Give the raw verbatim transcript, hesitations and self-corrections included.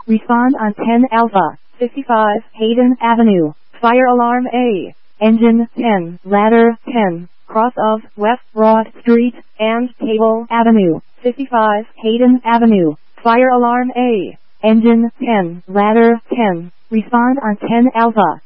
Respond on ten Alpha, fifty-five Hayden Avenue. Fire alarm A. Engine ten, ladder ten, cross of West Broad Street and Cable Avenue, fifty-five Hayden Avenue. Fire alarm A. Engine ten, ladder ten. Respond on ten Alpha.